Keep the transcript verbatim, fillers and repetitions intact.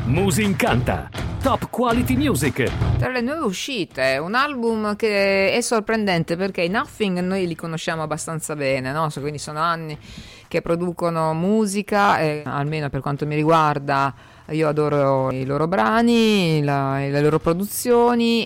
Musincanta, top quality music. Tra le nuove uscite, un album che è sorprendente perché i Nothing noi li conosciamo abbastanza bene, no? So, quindi sono anni che producono musica e almeno per quanto mi riguarda io adoro i loro brani, la, le loro produzioni